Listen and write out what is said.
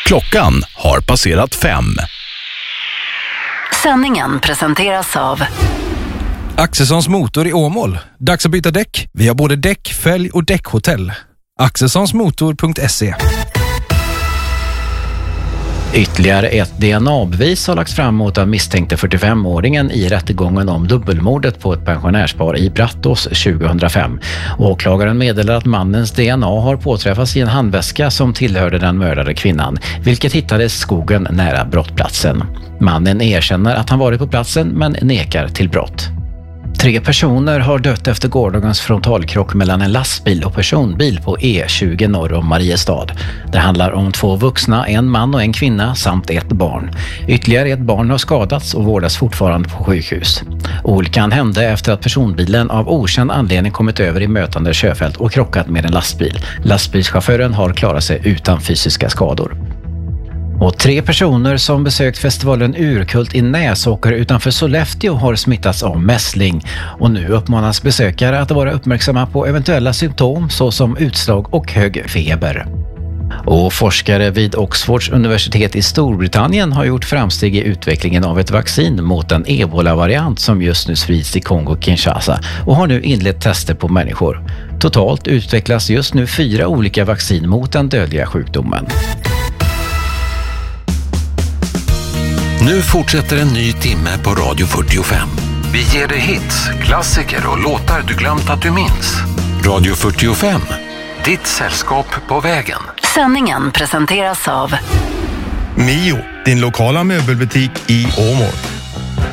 Klockan har passerat 5. Sändningen presenteras av Axelssons motor i Åmål. Dags att byta däck. Vi har både däck, fälg och däckhotell. Axelssonsmotor.se. Ytterligare ett DNA-bevis har lagts fram mot den misstänkte 45-åringen i rättegången om dubbelmordet på ett pensionärspar i Brattås 2005. Åklagaren meddelar att mannens DNA har påträffats i en handväska som tillhörde den mördade kvinnan, vilket hittades i skogen nära brottsplatsen. Mannen erkänner att han varit på platsen men nekar till brott. 3 personer har dött efter gårdagens frontalkrock mellan en lastbil och personbil på E20 norr om Mariestad. Det handlar om 2 vuxna, en man och en kvinna samt ett barn. Ytterligare ett barn har skadats och vårdas fortfarande på sjukhus. Olyckan hände efter att personbilen av okänd anledning kommit över i mötande körfält och krockat med en lastbil. Lastbilschauffören har klarat sig utan fysiska skador. Och 3 personer som besökt festivalen Urkult i Näsåker utanför Sollefteå har smittats av mässling. Och nu uppmanas besökare att vara uppmärksamma på eventuella symptom såsom utslag och hög feber. Och forskare vid Oxfords universitet i Storbritannien har gjort framsteg i utvecklingen av ett vaccin mot en ebola-variant som just nu sprids i Kongo-Kinshasa och har nu inlett tester på människor. Totalt utvecklas just nu 4 olika vaccin mot den dödliga sjukdomen. Nu fortsätter en ny timme på Radio 45. Vi ger dig hits, klassiker och låtar du glömt att du minns. Radio 45, ditt sällskap på vägen. Sändningen presenteras av Mio, din lokala möbelbutik i Åmål.